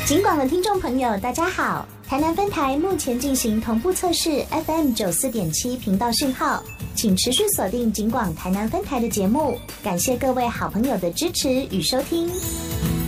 警广的听众朋友，大家好！台南分台目前进行同步测试 FM 94.7频道讯号，请持续锁定警广台南分台的节目。感谢各位好朋友的支持与收听。